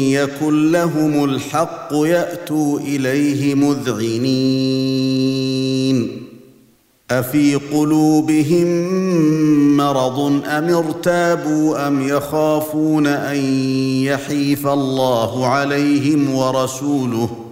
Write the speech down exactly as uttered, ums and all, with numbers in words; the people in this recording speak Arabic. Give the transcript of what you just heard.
يكن لهم الحق يأتوا إليه مذعنين أفي قلوبهم مرض أم ارتابوا أم يخافون أن يحيف الله عليهم ورسوله